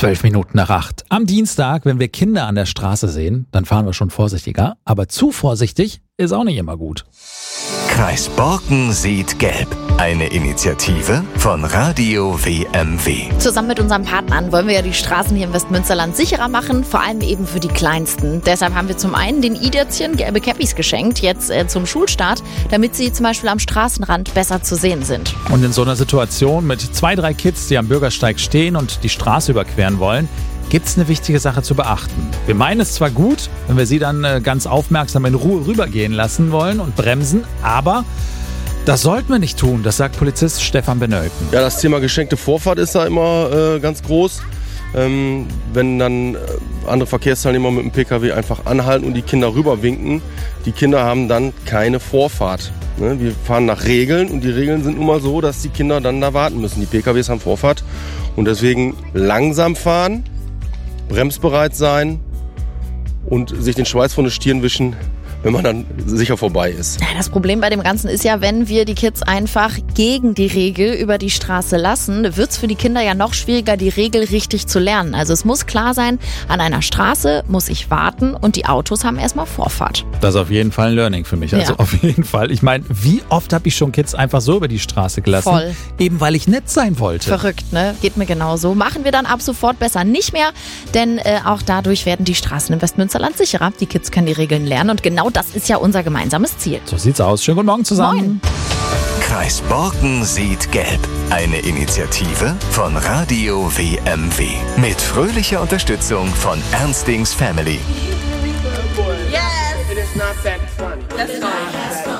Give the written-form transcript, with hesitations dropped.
7:12. Am Dienstag, wenn wir Kinder an der Straße sehen, dann fahren wir schon vorsichtiger. Aber zu vorsichtig ist auch nicht immer gut. Kreis Borken sieht gelb. Eine Initiative von Radio WMW. Zusammen mit unseren Partnern wollen wir ja die Straßen hier im Westmünsterland sicherer machen, vor allem eben für die Kleinsten. Deshalb haben wir zum einen den i-Dätzchen gelbe Käppis geschenkt, jetzt zum Schulstart, damit sie zum Beispiel am Straßenrand besser zu sehen sind. Und in so einer Situation mit 2, 3 Kids, die am Bürgersteig stehen und die Straße überqueren wollen, gibt es eine wichtige Sache zu beachten. Wir meinen es zwar gut, wenn wir sie dann ganz aufmerksam in Ruhe rübergehen lassen wollen und bremsen, aber das sollten wir nicht tun, das sagt Polizist Stefan Benölken. Ja, das Thema geschenkte Vorfahrt ist da immer ganz groß. Wenn dann andere Verkehrsteilnehmer mit dem Pkw einfach anhalten und die Kinder rüberwinken, die Kinder haben dann keine Vorfahrt. Wir fahren nach Regeln und die Regeln sind nun mal so, dass die Kinder dann da warten müssen. Die Pkws haben Vorfahrt und deswegen langsam fahren, bremsbereit sein und sich den Schweiß von der Stirn wischen, wenn man dann sicher vorbei ist. Ja, das Problem bei dem Ganzen ist ja, wenn wir die Kids einfach gegen die Regel über die Straße lassen, wird es für die Kinder ja noch schwieriger, die Regel richtig zu lernen. Also es muss klar sein, an einer Straße muss ich warten und die Autos haben erstmal Vorfahrt. Das ist auf jeden Fall ein Learning für mich. Also Ja. auf jeden Fall. Ich meine, wie oft habe ich schon Kids einfach so über die Straße gelassen? Voll. Eben weil ich nett sein wollte. Verrückt, ne? Geht mir genauso. Machen wir dann ab sofort besser nicht mehr, denn auch dadurch werden die Straßen im Westmünsterland sicherer. Die Kids können die Regeln lernen und genau das ist ja unser gemeinsames Ziel. So sieht's aus. Schönen guten Morgen zusammen. Moin. Kreis Borken sieht gelb. Eine Initiative von Radio WMW. Mit fröhlicher Unterstützung von Ernstings Family. Yes! It is not that funny. That's fine.